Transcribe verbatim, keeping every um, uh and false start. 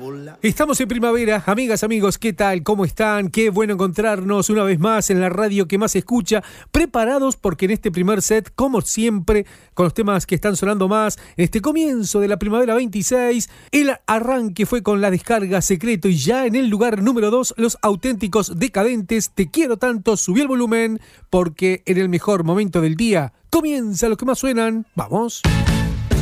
Estamos en primavera, amigas, amigos, ¿qué tal? ¿Cómo están? Qué bueno encontrarnos una vez más en la radio que más se escucha, preparados porque en este primer set, como siempre, con los temas que están sonando más, en este comienzo de la primavera veintiséis, el arranque fue con La Descarga, Secreto, y ya en el lugar número dos, Los Auténticos Decadentes, Te Quiero Tanto, subí el volumen, porque en el mejor momento del día comienza lo que más suenan. ¡Vamos!